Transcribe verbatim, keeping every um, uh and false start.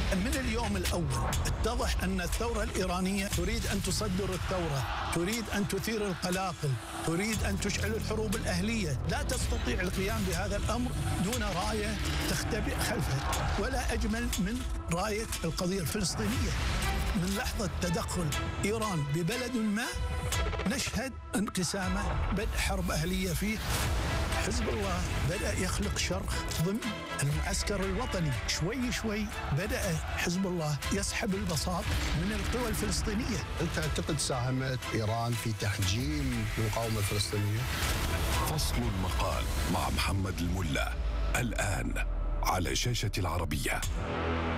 من اليوم الأول اتضح أن الثورة الإيرانية تريد أن تصدر الثورة، تريد أن تثير القلاقل، تريد أن تشعل الحروب الأهلية. لا تستطيع القيام بهذا الأمر دون راية تختبئ خلفها، ولا أجمل من راية القضية الفلسطينية. من لحظة تدخل إيران ببلد ما نشهد انقسامه، بدء حرب أهلية فيه. حزب الله بدأ يخلق شرخ ضمن المعسكر الوطني، شوي شوي بدأ حزب الله يسحب البساط من القوى الفلسطينية. هل تعتقد ساهمت إيران في تحجيم المقاومة الفلسطينية؟ فصل المقال مع محمد الملا الآن على شاشة العربية.